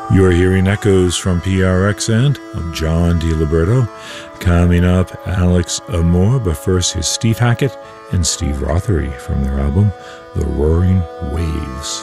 You're hearing echoes from PRXN. I'm John DiLiberto. Coming up, Alex Amour, but first here's Steve Hackett and Steve Rothery from their album, The Roaring Waves.